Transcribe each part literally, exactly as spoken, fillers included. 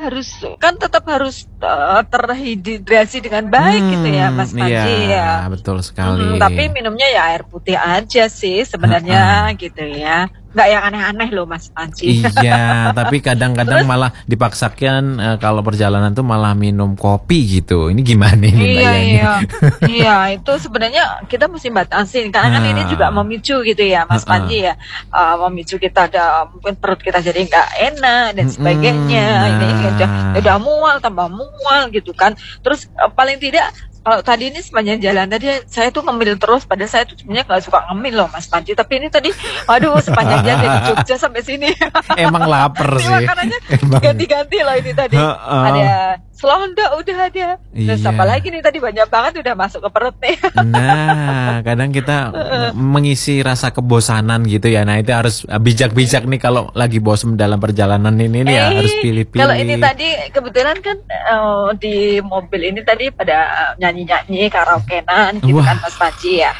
harus kan tetap harus uh, terhidrasi dengan baik hmm, gitu ya Mas Panji iya, ya. Betul sekali. Hmm, tapi minumnya ya air putih aja sih sebenarnya gitu ya. Nggak yang aneh-aneh loh Mas Panji. Iya, tapi kadang-kadang malah dipaksakan uh, kalau perjalanan tuh malah minum kopi gitu. Ini gimana ini Mbak Iya Yani? iya, iya itu sebenarnya kita mesti batasin karena kan ini juga memicu gitu ya Mas Panji ya, uh, memicu kita ada mungkin perut kita jadi nggak enak dan sebagainya. Nah. Ini udah udah mual tambah mual gitu kan. Terus uh, paling tidak kalau tadi ini sepanjang jalan tadi saya tuh ngemil terus, padahal saya tuh sebenarnya nggak suka ngemil loh Mas Panji, tapi ini tadi aduh sepanjang jalan dari Jogja sampai sini emang lapar sih makanannya ganti-ganti loh ini tadi uh, uh. ada selonda udah ada terus iya. Apalagi nih tadi banyak banget udah masuk ke perut nih. Nah kadang kita mengisi rasa kebosanan gitu ya, nah itu harus bijak-bijak nih kalau lagi bosan dalam perjalanan ini nih eh, ya harus pilih-pilih. Kalau ini tadi kebetulan kan uh, di mobil ini tadi pada nyanyi-nyanyi karaokean gitu. Wah. Kan Mas Panji ya.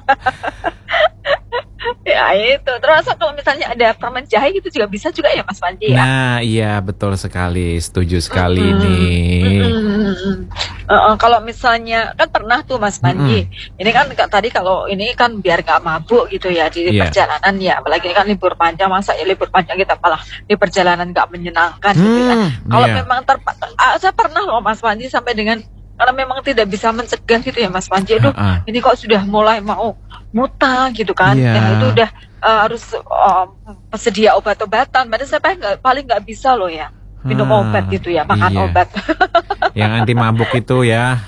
Ya itu terus kalau misalnya ada permen jahe gitu juga bisa juga ya Mas Panji ya. Nah iya betul sekali, setuju sekali mm-hmm. nih. Mm-hmm. Uh, kalau misalnya kan pernah tuh Mas Panji, mm-hmm. ini kan tadi kalau ini kan biar gak mabuk gitu ya di yeah. perjalanan ya, apalagi ini kan libur panjang, masa ya libur panjang kita malah di perjalanan gak menyenangkan mm, gitu kan. Kalau yeah. memang terpa- uh, saya pernah loh Mas Panji sampai dengan karena memang tidak bisa mencegah gitu ya Mas Panji, aduh uh-uh. ini kok sudah mulai mau muntah gitu kan, yeah. dan itu udah uh, harus uh, sedia obat-obatan, padahal saya paling nggak paling nggak bisa loh ya minum hmm, obat gitu ya, makan iya. obat yang anti mabuk itu ya.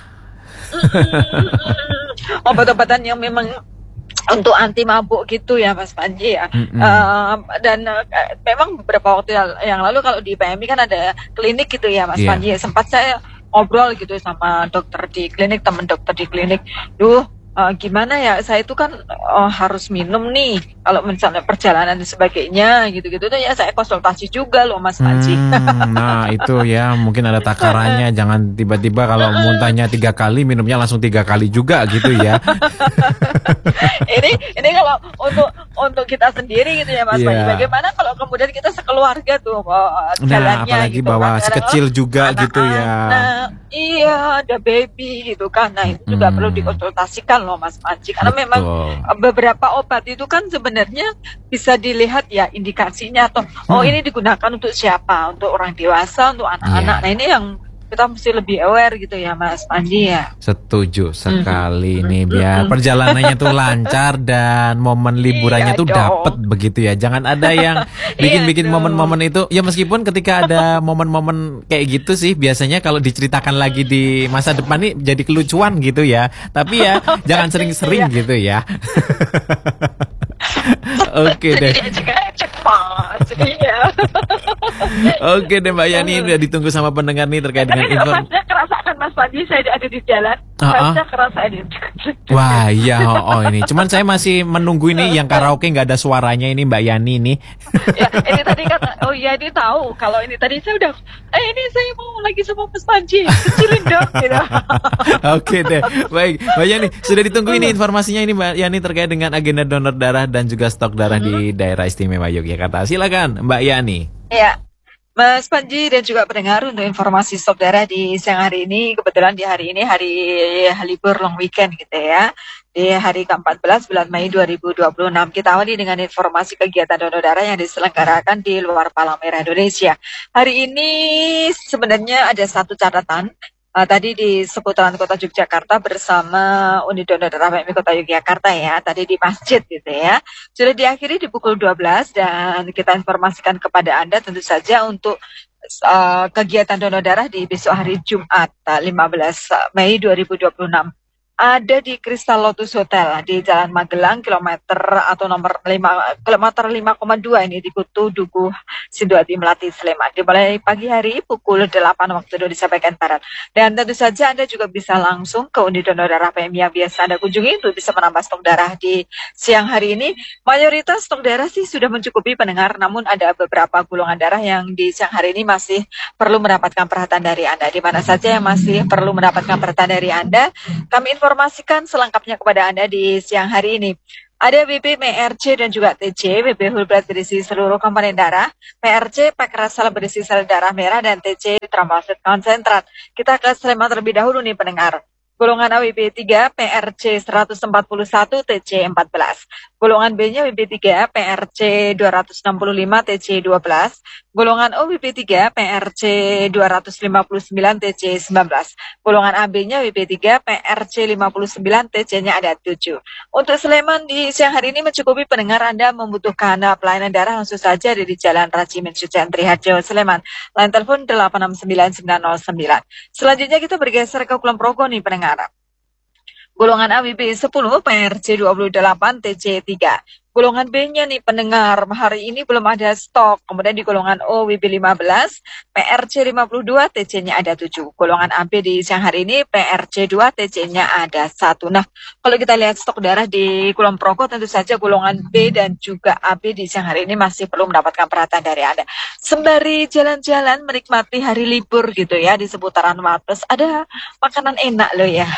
Obat-obatan yang memang untuk anti mabuk gitu ya Mas Panji ya. Mm-hmm. uh, dan uh, memang beberapa waktu yang lalu kalau di P M I kan ada klinik gitu ya Mas yeah. Panji, sempat saya ngobrol gitu sama dokter di klinik, teman dokter di klinik, duh uh, gimana ya, saya itu kan uh, harus minum nih kalau misalnya perjalanan dan sebagainya gitu-gitu tuh ya, saya konsultasi juga loh Mas Panji. Hmm, nah itu ya mungkin ada takarannya, jangan tiba-tiba kalau muntahnya tiga kali minumnya langsung tiga kali juga gitu ya. ini ini kalau untuk untuk kita sendiri gitu ya Mas yeah. Panji, bagaimana kalau kemudian kita sekeluarga tuh uh, jalannya nah, apalagi gitu, bawa si kecil juga anak, gitu ya. Nah, iya ada baby gitu kan, nah itu juga hmm. perlu dikonsultasikan loh Mas Panji, karena Betul. memang beberapa obat itu kan sebenarnya bisa dilihat ya indikasinya atau hmm. oh ini digunakan untuk siapa, untuk orang dewasa, untuk anak-anak. Yeah. Nah ini yang kita mesti lebih aware gitu ya Mas Panji ya. Setuju sekali mm-hmm. nih, biar perjalanannya tuh lancar dan momen liburannya iya tuh dapet begitu ya. Jangan ada yang bikin-bikin iya momen-momen itu. Ya meskipun ketika ada momen-momen kayak gitu sih biasanya kalau diceritakan lagi di masa depan nih jadi kelucuan gitu ya. Tapi ya jangan sering-sering gitu ya. Oke deh. Oke deh Mbak Yani, udah ditunggu sama pendengar nih terkait dengan info. Saya kerasakan Mas Panji, saya ada di jalan. Uh-uh. Saya kerasain itu. Wah iya, oh, oh ini. Cuman saya masih menunggu ini yang karaoke nggak ada suaranya ini Mbak Yani ini. Ya, ini tadi kan, oh iya ini tahu. Kalau ini tadi saya udah, eh ini saya mau lagi sama Mas Panji, kecilin dong. Gitu. Oke deh, baik Mbak Yani, sudah ditunggu ini informasinya ini Mbak Yani terkait dengan agenda donor darah dan juga stok darah di daerah istimewa Yogyakarta. Silakan Mbak Yani. Ya, Mas Panji dan juga pendengar, untuk informasi stok darah di siang hari ini, kebetulan di hari ini hari libur long weekend gitu ya, di hari ke empat belas bulan Mei dua ribu dua puluh enam. Kita awali dengan informasi kegiatan donor darah yang diselenggarakan di luar Palang Merah Indonesia. Hari ini sebenarnya ada satu catatan. Uh, tadi di seputaran kota Yogyakarta bersama unit donor darah P M I kota Yogyakarta ya, tadi di masjid gitu ya, sudah diakhiri di pukul dua belas, dan kita informasikan kepada Anda tentu saja untuk uh, kegiatan donor darah di besok hari Jumat uh, lima belas Mei dua ribu dua puluh enam. Ada di Crystal Lotus Hotel di Jalan Magelang, kilometer atau nomor lima, kilometer lima koma dua ini di Kutu Dukuh Sidoarjo Melati Sleman. Dimulai pagi hari pukul delapan waktu Indonesia bagian Barat. Dan tentu saja Anda juga bisa langsung ke unit donor darah P M I yang biasa Anda kunjungi untuk bisa menambah stok darah di siang hari ini. Mayoritas stok darah sih sudah mencukupi pendengar, namun ada beberapa golongan darah yang di siang hari ini masih perlu mendapatkan perhatian dari Anda. Di mana saja yang masih perlu mendapatkan perhatian dari Anda, kami informasikan selengkapnya kepada Anda di siang hari ini. Ada W B, M R C, dan juga T C. W B whole blood berisi seluruh komponen darah, M R C pack sel berisi sel darah merah, dan T C trombosit konsentrat. Kita ke Sleman terlebih dahulu nih pendengar. Golongan A W B tiga, P R C seratus empat puluh satu, T C empat belas. Golongan B-nya W B tiga, P R C dua ratus enam puluh lima, T C dua belas. Golongan O W B tiga, P R C dua ratus lima puluh sembilan, T C sembilan belas. Golongan A B-nya W B tiga, P R C lima puluh sembilan, T C-nya ada tujuh. Untuk Sleman di siang hari ini mencukupi pendengar Anda membutuhkan pelayanan darah langsung saja di Jalan Rajimin Sucian Triharjo, Sleman. Line telepon delapan enam sembilan sembilan nol sembilan. Selanjutnya kita bergeser ke Kulon Progo nih pendengar. Golongan A W B sepuluh, P R C dua puluh delapan, T C tiga. Golongan B-nya nih pendengar, hari ini belum ada stok. Kemudian di golongan O W B lima belas, P R C lima puluh dua, T C-nya ada tujuh. Golongan A B di siang hari ini, P R C dua, T C-nya ada satu. Nah, kalau kita lihat stok darah di Kulon Progo, tentu saja golongan B dan juga A B di siang hari ini masih perlu mendapatkan perhatian dari Anda. Sembari jalan-jalan menikmati hari libur gitu ya, di seputaran Wates, ada makanan enak loh ya.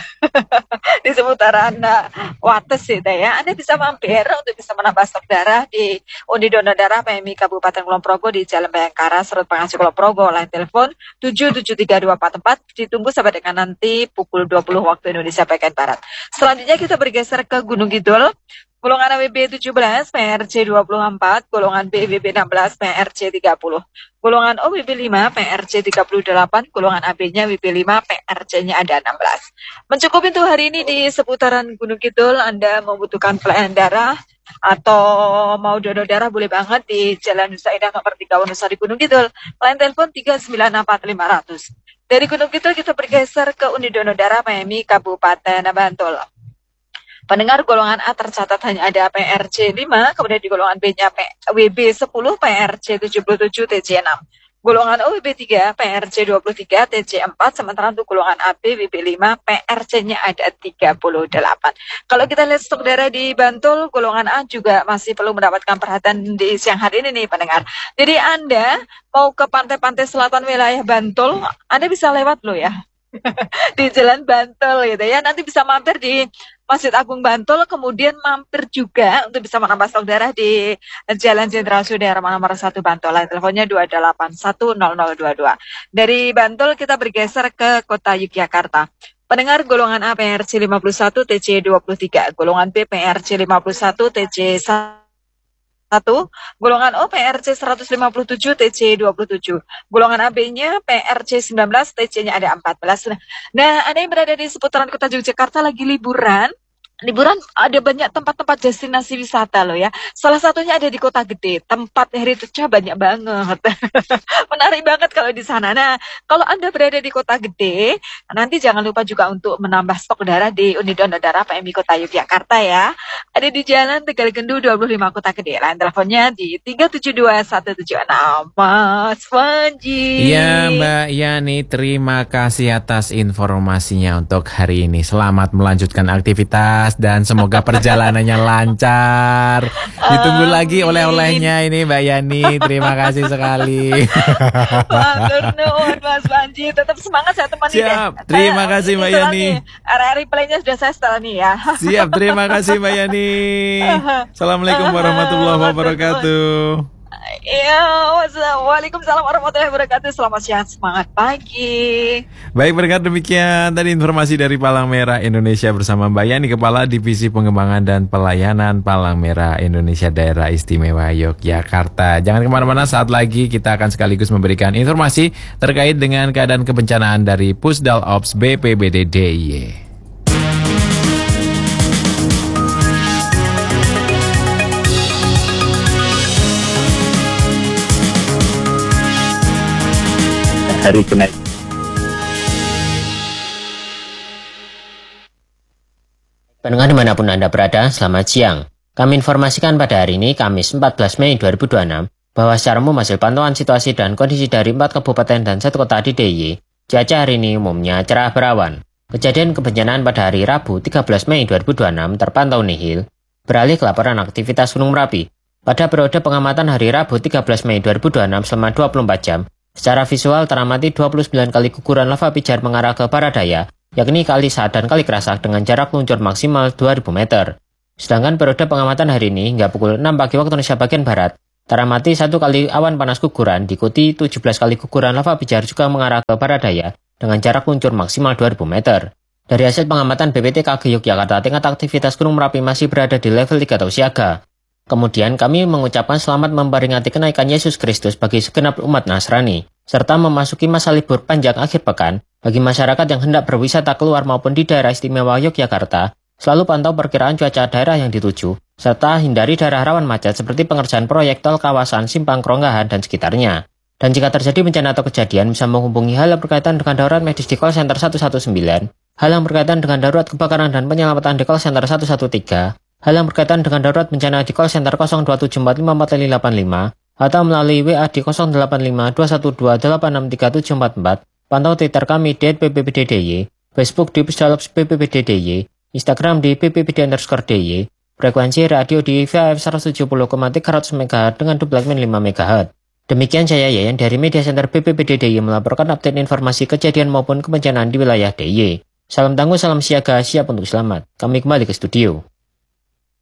Di seputaran uh, Wates gitu ya, Anda bisa mampir untuk bisa menambah stok darah di Unit Donor Darah P M I Kabupaten Kulon Progo di Jalan Bayangkara, Serut Pengasi Kulon Progo. Line telepon tujuh tujuh tiga dua empat empat. Ditunggu sampai dengan nanti pukul dua puluh waktu Indonesia bagian Barat. Selanjutnya kita bergeser ke Gunung Kidul. Golongan A W B tujuh belas, P R C dua puluh empat, golongan B W B enam belas, P R C tiga puluh. Golongan O W B lima, P R C tiga puluh delapan, golongan A B-nya W B lima, P R C-nya ada enam belas. Mencukupi untuk hari ini di seputaran Gunung Kidul. Anda membutuhkan pelayanan darah atau mau donor darah boleh banget di Jalan Nusa Indah nomor tiga Wonosari Gunung Kidul. Line telepon tiga sembilan empat lima nol nol. Dari Gunung Kidul kita bergeser ke Unit Donor Darah P M I Kabupaten Bantul. Pendengar golongan A tercatat hanya ada P R C lima, kemudian di golongan B-nya W B sepuluh, P R C tujuh puluh tujuh, T C enam. Golongan O W B tiga, P R C dua puluh tiga, T C empat, sementara untuk golongan A B W B lima, P R C-nya ada tiga puluh delapan. Kalau kita lihat stok darah di Bantul, golongan A juga masih perlu mendapatkan perhatian di siang hari ini nih pendengar. Jadi Anda mau ke pantai-pantai selatan wilayah Bantul, Anda bisa lewat loh ya. Di Jalan Bantul gitu ya. Nanti bisa mampir di Masjid Agung Bantul, kemudian mampir juga untuk bisa menambah stok darah di Jalan Jenderal Sudirman nomor satu Bantul. Line teleponnya dua delapan satu nol nol dua dua. Dari Bantul kita bergeser ke Kota Yogyakarta. Pendengar golongan A P R C lima puluh satu, T C dua puluh tiga, golongan B P R C lima puluh satu, T C satu, golongan O P R C seratus lima puluh tujuh, T C dua puluh tujuh, golongan A B-nya P R C sembilan belas, T C-nya ada empat belas. Nah, Anda yang berada di seputaran Kota Yogyakarta lagi liburan, liburan ada banyak tempat-tempat destinasi wisata loh ya. Salah satunya ada di Kota Gede, tempat heritage-nya banyak banget. Menarik banget kalau di sana. Nah, kalau Anda berada di Kota Gede, nanti jangan lupa juga untuk menambah stok darah di Unit Donor Darah P M I Kota Yogyakarta ya. Ada di Jalan Tegal Gendu dua puluh lima Kota Gede. Line teleponnya di tiga tujuh dua satu tujuh enam. Mas Panji. Iya Mbak Yani, terima kasih atas informasinya untuk hari ini. Selamat melanjutkan aktivitas dan semoga perjalanannya lancar. Ditunggu lagi oleh-olehnya ini Mbak Yani. Terima kasih sekali. Matur nuwun Mas Panji, tetap semangat saya temani. Siap, deh. Terima kasih Mbak Yani. Area replaynya sudah saya setelah nih ya. Siap, terima kasih Mbak Yani. Assalamualaikum warahmatullahi wabarakatuh. Ya, waalaikumsalam warahmatullahi wabarakatuh. Selamat siang, semangat pagi. Baik, berkat demikian tadi informasi dari Palang Merah Indonesia bersama Mbak Yani, Kepala Divisi Pengembangan dan Pelayanan Palang Merah Indonesia Daerah Istimewa Yogyakarta. Jangan kemana-mana, saat lagi kita akan sekaligus memberikan informasi terkait dengan keadaan kebencanaan dari Pusdal Ops B P B D D I Y. Hari kenaik. Pendengar dimanapun Anda berada, selamat siang. Kami informasikan pada hari ini, Kamis empat belas Mei dua ribu dua puluh enam, bahwa secara umum hasil pantauan situasi dan kondisi dari empat kabupaten dan satu kota di D I Y, cuaca hari ini umumnya cerah berawan. Kejadian kebencanaan pada hari Rabu tiga belas Mei dua ribu dua puluh enam terpantau nihil. Beralih ke laporan aktivitas Gunung Merapi. Pada periode pengamatan hari Rabu tiga belas Mei dua ribu dua puluh enam selama dua puluh empat jam, secara visual teramati dua puluh sembilan kali guguran lava pijar mengarah ke barat daya, yakni Kali Saat dan Kali Kerasak dengan jarak luncur maksimal dua ribu meter. Sedangkan periode pengamatan hari ini hingga pukul enam pagi waktu Indonesia bagian Barat, teramati satu kali awan panas guguran diikuti tujuh belas kali guguran lava pijar juga mengarah ke barat daya dengan jarak luncur maksimal dua ribu meter. Dari hasil pengamatan B P T K G Yogyakarta, tingkat aktivitas Gunung Merapi masih berada di level tiga atau siaga. Kemudian kami mengucapkan selamat memperingati kenaikan Yesus Kristus bagi segenap umat Nasrani, serta memasuki masa libur panjang akhir pekan bagi masyarakat yang hendak berwisata keluar maupun di daerah istimewa Yogyakarta. Selalu pantau perkiraan cuaca daerah yang dituju, serta hindari daerah rawan macet seperti pengerjaan proyek tol kawasan Simpang Keronggahan dan sekitarnya. Dan jika terjadi bencana atau kejadian, bisa menghubungi hal yang berkaitan dengan darurat medis di call center satu satu sembilan, hal yang berkaitan dengan darurat kebakaran dan penyelamatan di call center satu satu tiga, hal yang berkaitan dengan darurat bencana di call center nol dua tujuh empat lima empat lima delapan lima, atau melalui W A di nol delapan lima dua satu dua delapan enam tiga tujuh empat empat, pantau Twitter kami di P P P D D Y, Facebook di Pusdalops P P P D D Y, Instagram di P P P D underscore D Y, frekuensi radio di V H F seratus tujuh puluh koma tiga ratus megahertz dengan duplemen lima megahertz. Demikian saya Yayan dari Media Center P P P D D Y melaporkan update informasi kejadian maupun kebencanaan di wilayah D I Y. Salam tangguh, salam siaga, siap untuk selamat. Kami kembali ke studio.